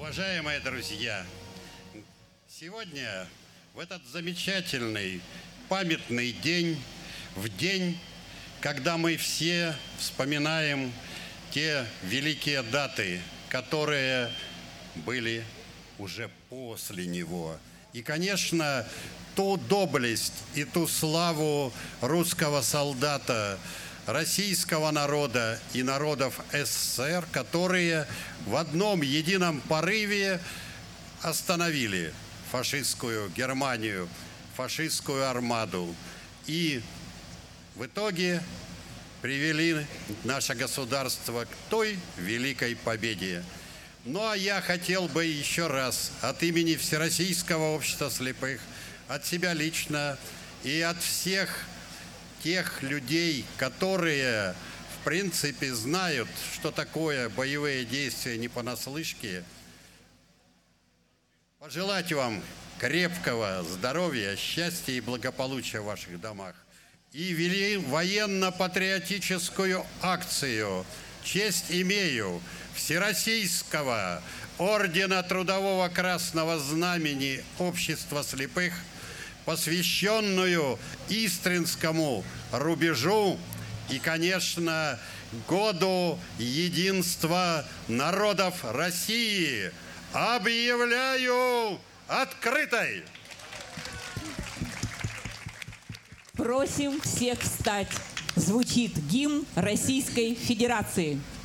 Уважаемые друзья, сегодня, в этот замечательный памятный день, в день, когда мы все вспоминаем те великие даты, которые были уже после него. И, конечно, ту доблесть и ту славу русского солдата, российского народа и народов СССР, которые в одном едином порыве остановили фашистскую Германию, фашистскую армаду. И в итоге привели наше государство к той великой победе. Ну а я хотел бы еще раз от имени Всероссийского общества слепых, от себя лично и от всех тех людей, которые, в принципе, знают, что такое боевые действия не понаслышке, пожелать вам крепкого здоровья, счастья и благополучия в ваших домах. И вели военно-патриотическую акцию «Честь имею» Всероссийского ордена Трудового Красного Знамени Общества слепых, посвященную Истринскому рубежу и, конечно, году единства народов России, объявляю открытой. Просим всех встать. Звучит гимн Российской Федерации.